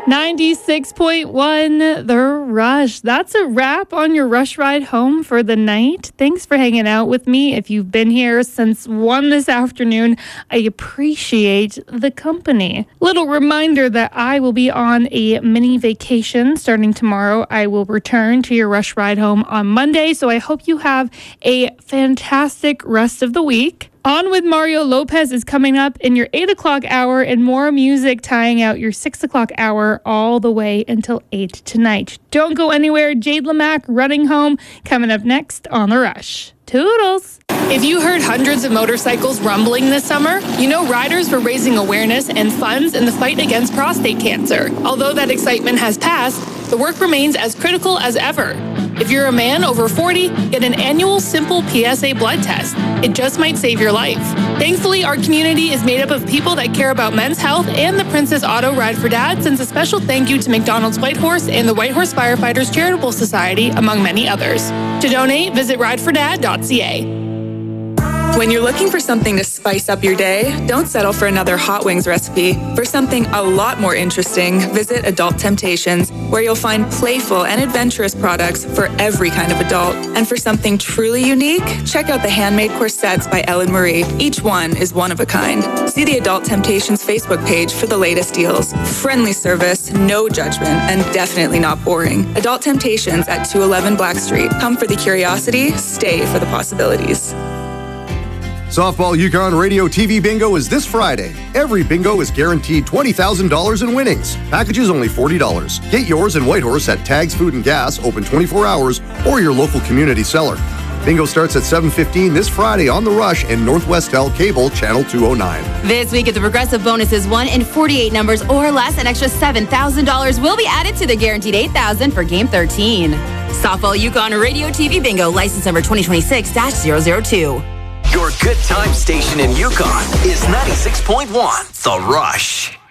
96.1 The Rush. That's a wrap on your Rush ride home for the night. Thanks for hanging out with me. If you've been here since 1 this afternoon, I appreciate the company. Little reminder that I will be on a mini vacation starting tomorrow. I will return to your Rush ride home on Monday, so I hope you have a fantastic rest of the week. On with Mario Lopez is coming up in your 8 o'clock hour, and more music tying out your 6 o'clock hour all the way until 8 tonight. Don't go anywhere. Jade Lamack, Running Home, coming up next on The Rush. Toodles. If you heard hundreds of motorcycles rumbling this summer, you know riders were raising awareness and funds in the fight against prostate cancer. Although that excitement has passed, the work remains as critical as ever. If you're a man over 40, get an annual simple PSA blood test. It just might save your life. Thankfully, our community is made up of people that care about men's health, and the Princess Auto Ride for Dad sends a special thank you to McDonald's Whitehorse and the Whitehorse Firefighters Charitable Society, among many others. To donate, visit ridefordad.ca. When you're looking for something to spice up your day, don't settle for another hot wings recipe. For something a lot more interesting, visit Adult Temptations, where you'll find playful and adventurous products for every kind of adult. And for something truly unique, check out the handmade corsets by Ellen Marie. Each one is one of a kind. See the Adult Temptations Facebook page for the latest deals. Friendly service, no judgment, and definitely not boring. Adult Temptations at 211 Black Street. Come for the curiosity, stay for the possibilities. Softball Yukon Radio TV Bingo is this Friday. Every bingo is guaranteed $20,000 in winnings. Packages only $40. Get yours in Whitehorse at Tags Food and Gas, open 24 hours, or your local community seller. Bingo starts at 7:15 this Friday on The Rush and Northwestel Cable, Channel 209. This week at the Progressive Bonus is 1 in 48 numbers or less. An extra $7,000 will be added to the guaranteed $8,000 for Game 13. Softball Yukon Radio TV Bingo, license number 2026-002. Your good time station in Yukon is 96.1 The Rush.